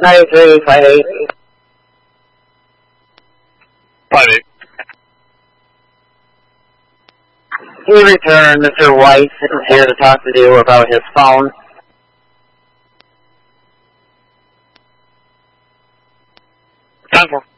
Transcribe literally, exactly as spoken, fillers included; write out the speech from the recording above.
ninety-three, five eight. five eight. He returned. Mister Weiss is here to talk to you about his phone. ten four.